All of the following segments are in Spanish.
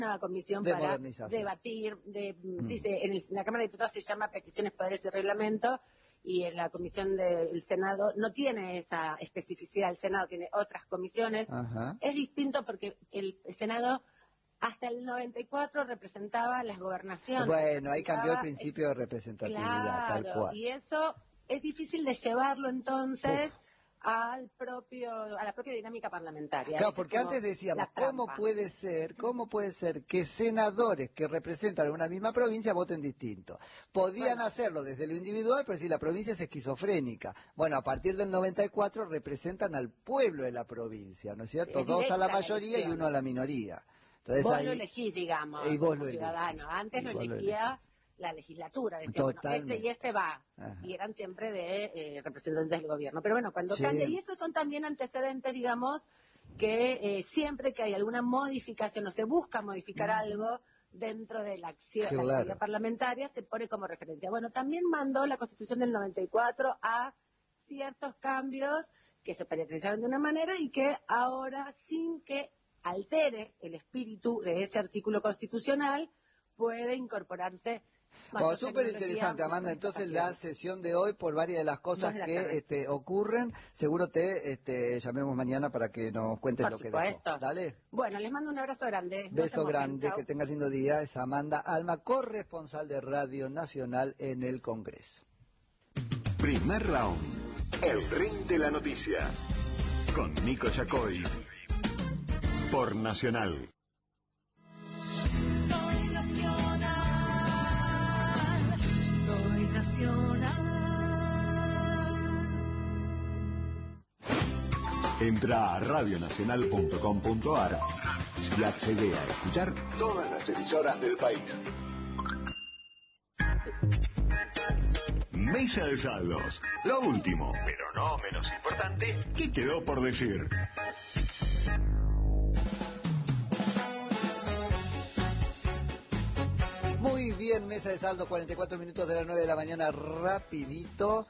una comisión de para modernización. debatir, en la Cámara de Diputados se llama Peticiones, Poderes y Reglamento, y en la comisión del Senado no tiene esa especificidad, el Senado tiene otras comisiones. Ajá. Es distinto porque el Senado hasta el 94 representaba las gobernaciones. Bueno, ahí cambió el principio de representatividad, claro, tal cual. Y eso es difícil de llevarlo entonces a la propia dinámica parlamentaria. Claro, Esa porque es como antes decíamos, la trampa. ¿cómo puede ser que senadores que representan una misma provincia voten distinto? Podían hacerlo desde lo individual, pero si la provincia es esquizofrénica. Bueno, a partir del 94 representan al pueblo de la provincia, ¿no es cierto? Es Dos a la directa la mayoría y elección. uno a la minoría. Entonces, Vos ahí, lo elegís, digamos, y vos como lo ciudadano. elegís. Antes Y lo vos lo elegía la legislatura, decía, bueno, Totalmente. este va. Ajá. Y eran siempre de representantes del gobierno. Pero bueno, cuando Sí. cambia, y esos son también antecedentes, digamos, que siempre que hay alguna modificación o se busca modificar algo dentro de la acción, Claro. la actividad parlamentaria, se pone como referencia. Bueno, también mandó la Constitución del 94 a ciertos cambios que se penalizaron de una manera y que ahora, sin que altere el espíritu de ese artículo constitucional, puede incorporarse. Bueno, súper interesante, Amanda. Entonces, la sesión de hoy, por varias de las cosas que ocurren, seguro te llamemos mañana para que nos cuentes lo que dejó. Dale. Bueno, les mando un abrazo grande. Beso grande, que tengas lindo día. Es Amanda Alma, corresponsal de Radio Nacional en el Congreso. Primer round. El ring de la noticia. Con Nico Yacoy. Por Nacional. Soy nacional. Soy nacional. Entra a radionacional.com.ar y accede a escuchar todas las emisoras del país. Mesa de saldos. Lo último, pero no menos importante, ¿qué quedó por decir? Muy bien, mesa de saldo, 44 minutos de las 9 de la mañana, rapidito.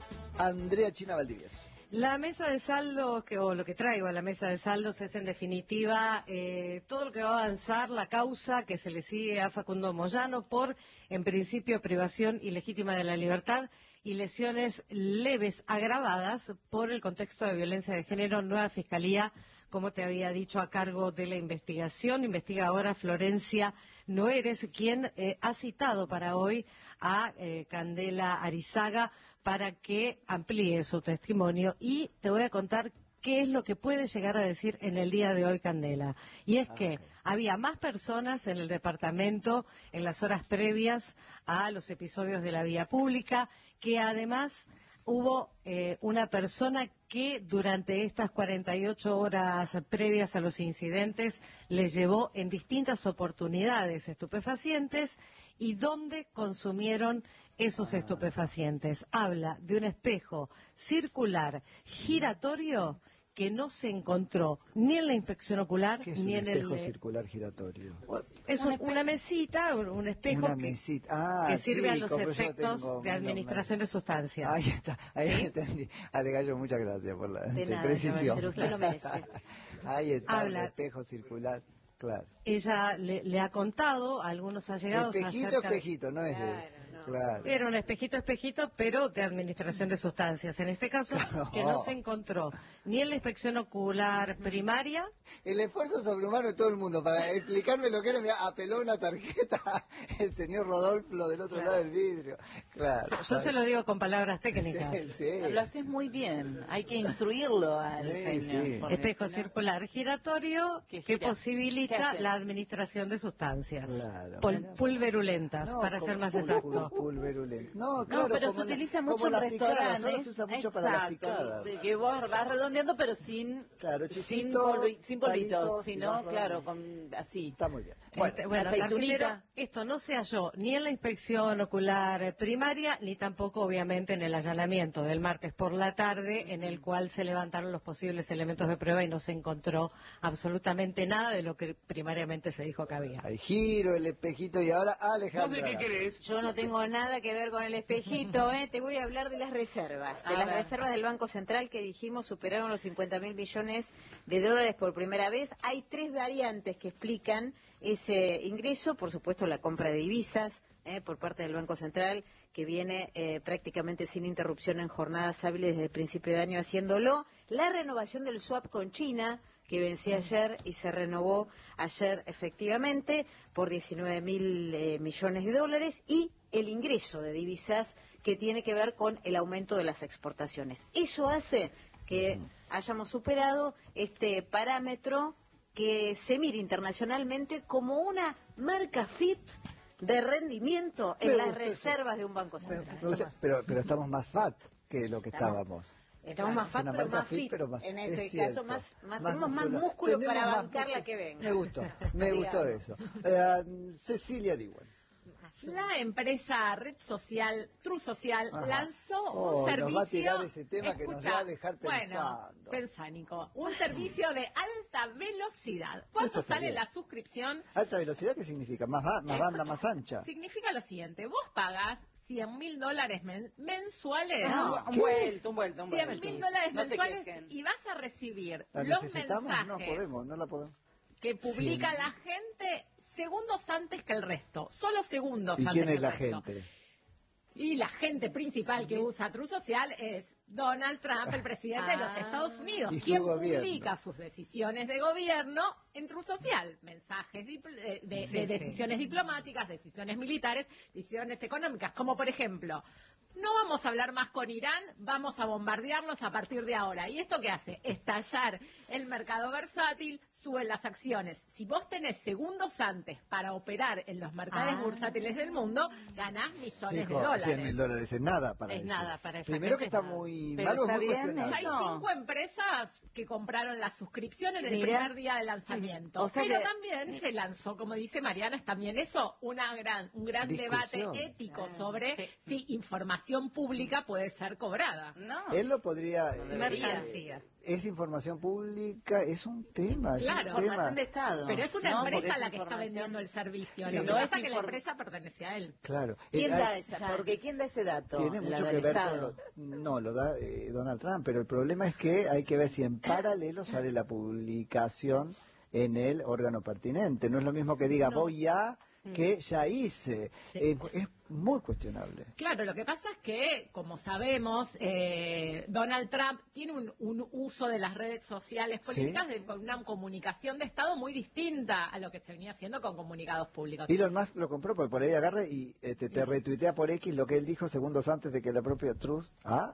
Andrea China Valdivieso. La mesa de saldos, o lo que traigo a la mesa de saldos es en definitiva todo lo que va a avanzar la causa que se le sigue a Facundo Moyano por, en principio, privación ilegítima de la libertad y lesiones leves agravadas por el contexto de violencia de género. Nueva Fiscalía, como te había dicho, a cargo de la investigación. Investiga ahora Florencia Noeres, quien ha citado para hoy a Candela Arizaga para que amplíe su testimonio, y te voy a contar qué es lo que puede llegar a decir en el día de hoy Candela. Y es que había más personas en el departamento en las horas previas a los episodios de la vía pública, que además hubo una persona que durante estas 48 horas previas a los incidentes le llevó en distintas oportunidades estupefacientes y dónde consumieron esos estupefacientes. Habla de un espejo circular giratorio que no se encontró ni en la inspección ocular ni en el... ¿Qué es un espejo circular giratorio? Es una mesita, un espejo que sirve a los efectos de administración de sustancias. Ahí está, ahí entendí. Ale Gallo, muchas gracias por la precisión. Usted lo merece. Ahí está, el espejo circular. Claro. Ella le ha contado a algunos allegados espejito, no es claro. Era un espejito, pero de administración de sustancias. En este caso, que no se encontró ni en la inspección ocular primaria. El esfuerzo sobrehumano de todo el mundo para explicarme lo que era. Mira, apeló una tarjeta el señor Rodolfo del otro lado del vidrio. Claro. Yo se lo digo con palabras técnicas. Sí. Lo haces muy bien. Hay que instruirlo al señor. Sí. Espejo circular giratorio que posibilita la administración de sustancias. Claro. Pulverulentas, para ser más exacto. Pulverulento. No, pero se utiliza mucho en restaurantes. Se usa mucho para las picadas. Que vos vas redondeando, pero sin politos, sino, claro, así. Está muy bien. Bueno, aceitunita. Esto no se halló ni en la inspección ocular primaria, ni tampoco, obviamente, en el allanamiento del martes por la tarde, en el cual se levantaron los posibles elementos de prueba y no se encontró absolutamente nada de lo que primariamente se dijo que había. Hay giro, el espejito, y ahora Alejandra. ¿Vos de qué querés? Yo no tengo tengo nada que ver con el espejito, te voy a hablar de las reservas. De las reservas del Banco Central que dijimos superaron los 50.000 millones de dólares por primera vez. Hay 3 variantes que explican ese ingreso. Por supuesto, la compra de divisas por parte del Banco Central, que viene prácticamente sin interrupción en jornadas hábiles desde el principio de año haciéndolo. La renovación del swap con China, que vencía ayer y se renovó ayer efectivamente por 19.000 millones de dólares, y el ingreso de divisas que tiene que ver con el aumento de las exportaciones. Eso hace que hayamos superado este parámetro que se mira internacionalmente como una marca fit de rendimiento en las reservas de un banco central. Pero estamos más fat que lo que estábamos. Estamos más fat, pero más fit. En ese caso, tenemos más músculo para bancar la que venga. Me gustó eso. Cecilia Diwan. La empresa red social True Social lanzó un servicio. Nos va a tirar ese tema que nos va a dejar pensando. Bueno, pensá, Nico. Un servicio de alta velocidad. ¿Cuánto sale la suscripción? ¿Alta velocidad qué significa? Más banda, más ancha. Significa lo siguiente: vos pagás $100.000 mensuales. Un vuelto. $100.000 mensuales y vas a recibir los mensajes. No la podemos. Que publica la gente segundos antes que el resto. Solo segundos antes que el resto. ¿Y quién es la gente? Y la gente principal que usa True Social es Donald Trump, el presidente de los Estados Unidos, quien publica sus decisiones de gobierno en True Social. Mensajes de decisiones diplomáticas, decisiones militares, decisiones económicas, como por ejemplo: no vamos a hablar más con Irán, vamos a bombardearlos a partir de ahora. ¿Y esto qué hace? Estallar el mercado bursátil, suben las acciones. Si vos tenés segundos antes para operar en los mercados bursátiles del mundo, ganás millones de dólares. $100.000 es nada para eso. Nada para eso. Primero que está muy malo, muy cuestionable. Ya hay 5 empresas que compraron la suscripción en el primer día de lanzamiento. Pero también se lanzó, como dice Mariana, es también eso, un gran debate ético sobre si información pública puede ser cobrada. Él lo podría... mercancía. Es información pública, es un tema. Claro, información de Estado. Pero es una empresa la que está vendiendo el servicio. Lo que pasa es que la empresa pertenece a él. Claro. ¿Quién da ese dato? Tiene mucho que ver con... No, lo da Donald Trump, pero el problema es que hay que ver si en paralelo sale la publicación en el órgano pertinente. No es lo mismo que diga voy a... que ya hice. Es muy cuestionable. Claro, lo que pasa es que, como sabemos, Donald Trump tiene un uso de las redes sociales políticas con una comunicación de Estado muy distinta a lo que se venía haciendo con comunicados públicos. Elon Musk lo compró, porque por ahí agarra y te retuitea por X lo que él dijo segundos antes de que la propia Truth...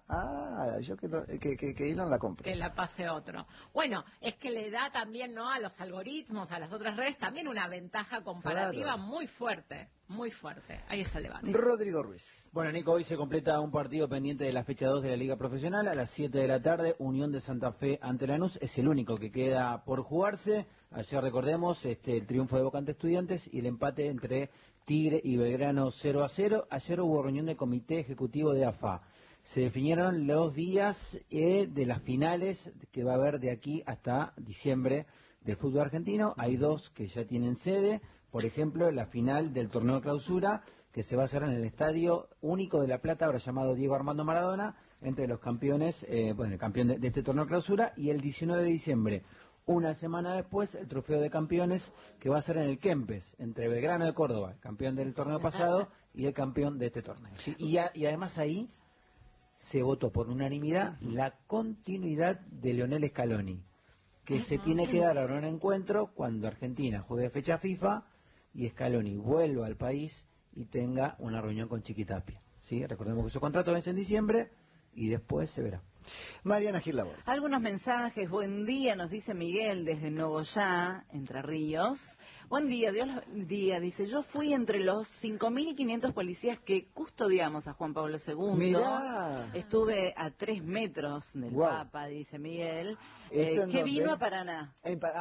yo que Elon la compre. Que la pase otro. Bueno, es que le da también, ¿no?, a los algoritmos, a las otras redes, también una ventaja comparativa muy fuerte. Muy fuerte. Ahí está el debate. Rodrigo Ruiz. Bueno, Nico, hoy se completa un partido pendiente de la fecha 2 de la Liga Profesional. A las 7 de la tarde, Unión de Santa Fe ante Lanús. Es el único que queda por jugarse. Ayer recordemos el triunfo de Boca ante Estudiantes y el empate entre Tigre y Belgrano 0-0. Ayer hubo reunión del Comité Ejecutivo de AFA. Se definieron los días de las finales que va a haber de aquí hasta diciembre del fútbol argentino. Hay 2 que ya tienen sede. Por ejemplo, la final del torneo de clausura, que se va a hacer en el Estadio Único de La Plata, ahora llamado Diego Armando Maradona, entre los campeones, el campeón de este torneo de clausura, y el 19 de diciembre, una semana después, el trofeo de campeones, que va a ser en el Kempes, entre Belgrano de Córdoba, el campeón del torneo pasado, y el campeón de este torneo. ¿Sí? Y además ahí se votó por unanimidad la continuidad de Lionel Scaloni, que se tiene que dar ahora un encuentro cuando Argentina juegue fecha FIFA y Scaloni vuelva al país y tenga una reunión con Chiquitapia. ¿Sí? Recordemos que su contrato vence en diciembre y después se verá. Mariana Gil Labor. Algunos mensajes. Buen día, nos dice Miguel desde Nogoyá, Entre Ríos. Buen día, Dios día. Dice, yo fui entre los 5.500 policías que custodiamos a Juan Pablo II. Mirá. Estuve a 3 metros del Papa, dice Miguel. Que vino a Paraná.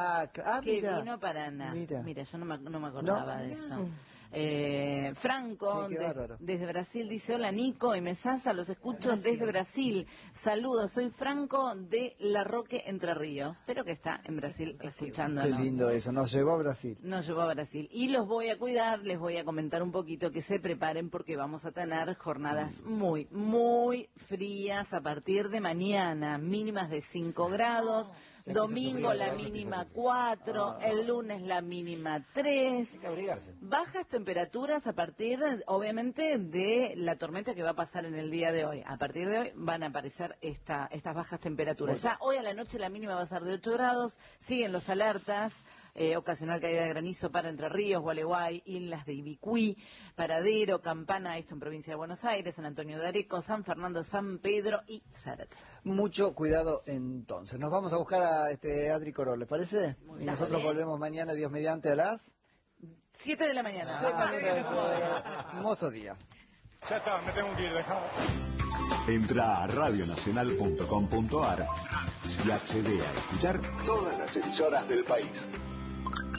Que vino a Paraná. Mira, yo no me acordaba de eso. Franco, desde Brasil, dice, hola Nico y Mesaza, los escucho desde Brasil. Saludos. Saludos, soy Franco de La Roque, Entre Ríos. Espero que está en Brasil escuchándonos. Qué lindo eso, nos llevó a Brasil. Nos llevó a Brasil. Y los voy a cuidar, les voy a comentar un poquito que se preparen porque vamos a tener jornadas muy, muy frías a partir de mañana. Mínimas de 5 grados. Domingo la mínima 4, el lunes la mínima 3. Bajas temperaturas a partir, obviamente, de la tormenta que va a pasar en el día de hoy. A partir de hoy van a aparecer estas bajas temperaturas. Ya hoy a la noche la mínima va a ser de 8 grados. Siguen los alertas. Ocasional caída de granizo para Entre Ríos, Gualeguay, Islas de Ibicuí, Paradero, Campana, esto en provincia de Buenos Aires, San Antonio de Areco, San Fernando, San Pedro y Zárate. Mucho cuidado entonces. Nos vamos a buscar a Adri Coró, ¿les parece? Y nosotros volvemos mañana, Dios mediante, a las 7 de la mañana. Hermoso día. Ya está, me tengo que ir, dejamos. Entra a radionacional.com.ar y accede a escuchar todas las emisoras del país.